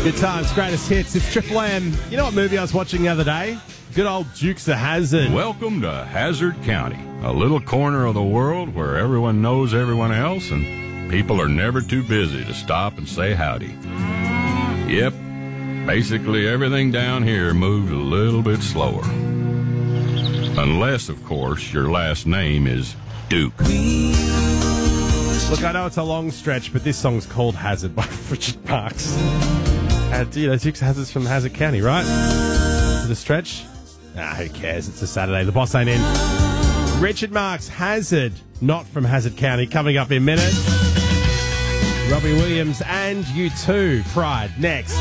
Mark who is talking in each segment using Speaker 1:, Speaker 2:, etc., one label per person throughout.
Speaker 1: Good times, greatest hits. It's Triple M. You know what movie I was watching the other day? Good old Dukes of Hazzard.
Speaker 2: Welcome to Hazard County, a little corner of the world where everyone knows everyone else and people are never too busy to stop and say howdy. Yep, basically everything down here moves a little bit slower. Unless, of course, your last name is Duke.
Speaker 1: Look, I know it's a long stretch, but this song's called Hazard by Richard Marx. And, Dukes of Hazzard's from Hazard County, right? Is it a stretch? Who cares? It's a Saturday. The boss ain't in. Richard Marx, Hazard, not from Hazard County, coming up in minutes. Robbie Williams and U2, Pride, next.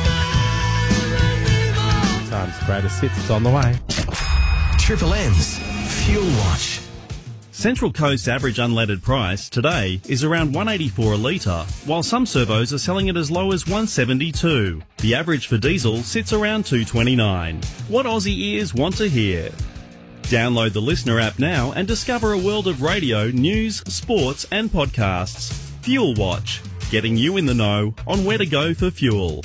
Speaker 1: Time's greatest hits, it's on the way.
Speaker 3: Triple M's Fuel Watch.
Speaker 4: Central Coast's average unleaded price today is around $1.84 a litre, while some servos are selling it as low as $1.72. The average for diesel sits around $2.29. What Aussie ears want to hear? Download the Listener app now and discover a world of radio, news, sports and podcasts. Fuel Watch, getting you in the know on where to go for fuel.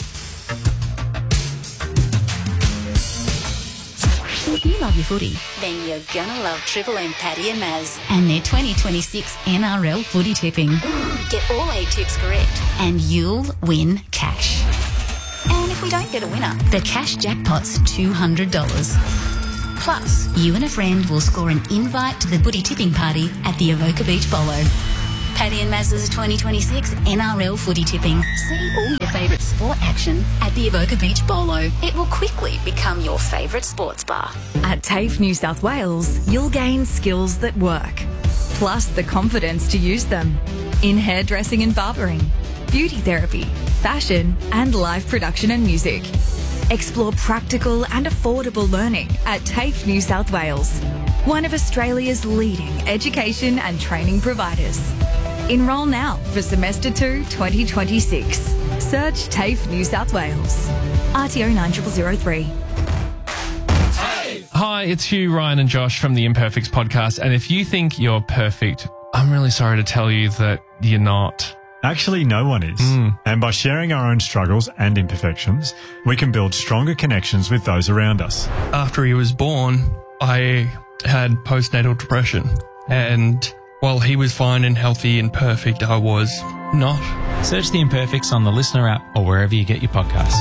Speaker 5: If you love your footy,
Speaker 6: then you're gonna love Triple M Paddy and Maz.
Speaker 5: and their 2026 NRL footy tipping,
Speaker 6: Get all 8 tips correct.
Speaker 5: and you'll win cash.
Speaker 6: And if we don't get a winner,
Speaker 5: The cash jackpot's $200. Plus, you and a friend will score an invite to the footy tipping party at the Avoca Beach Bolo.
Speaker 6: Paddy and Maz's 2026
Speaker 5: NRL footy tipping. See all your favourite sport action at the Avoca Beach Bolo.
Speaker 6: it will quickly become your favourite sports bar.
Speaker 7: At TAFE New South Wales, you'll gain skills that work, plus the confidence to use them in hairdressing and barbering, beauty therapy, fashion, and live production and music. Explore practical and affordable learning at TAFE New South Wales, one of Australia's leading education and training providers. Enrol now for Semester 2 2026. Search TAFE New South Wales. RTO 9003.
Speaker 8: Hi, it's Hugh, Ryan and Josh from the Imperfects podcast. And if you think you're perfect, I'm really sorry to tell you that you're not.
Speaker 9: Actually, no one is. And by sharing our own struggles and imperfections, we can build stronger connections with those around us.
Speaker 8: After he was born, I had postnatal depression. And while he was fine and healthy and perfect, I was not.
Speaker 10: Search The Imperfects on the Listener app or wherever you get your podcasts.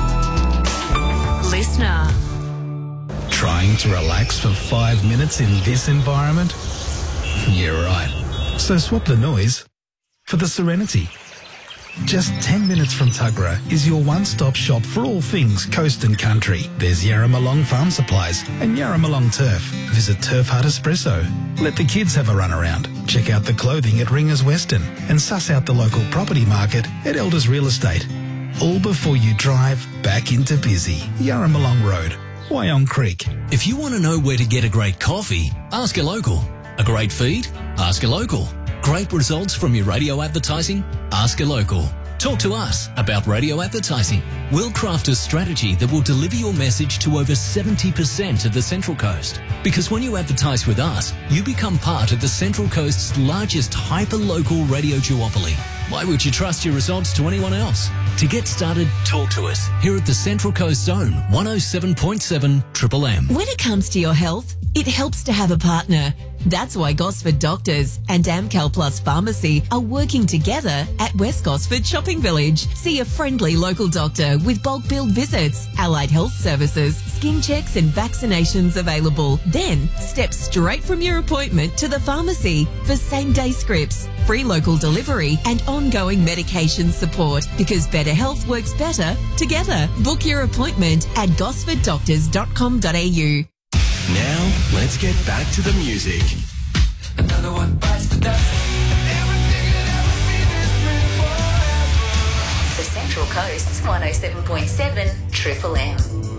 Speaker 7: Listener.
Speaker 3: Trying to relax for 5 minutes in this environment? You're right. So swap the noise for the serenity. Just 10 minutes from Tuggerah is your one-stop shop for all things coast and country. There's Yarramalong Farm Supplies and Yarramalong Turf. Visit Turf Hut Espresso. Let the kids have a run around. Check out the clothing at Ringers Western and suss out the local property market at Elders Real Estate. All before you drive back into busy Yarramalong Road, Wyong Creek.
Speaker 11: If you want to know where to get a great coffee, ask a local. A great feed? Ask a local. Great results from your radio advertising? Ask a local. Talk to us about radio advertising. We'll craft a strategy that will deliver your message to over 70% of the Central Coast. Because when you advertise with us, you become part of the Central Coast's largest hyper-local radio duopoly. Why would you trust your results to anyone else? To get started, talk to us here at the Central Coast Zone, 107.7 Triple M.
Speaker 12: When it comes to your health, it helps to have a partner. That's why Gosford Doctors and Amcal Plus Pharmacy are working together at West Gosford Shopping Village. See a friendly local doctor with bulk billed visits, allied health services, skin checks and vaccinations available. Then step straight from your appointment to the pharmacy for same-day scripts, free local delivery and ongoing medication support, because better health works better together. Book your appointment at gosforddoctors.com.au.
Speaker 3: Now, let's get back to the music.
Speaker 13: Another one bites the dust.
Speaker 6: The Central Coast's 107.7 Triple M.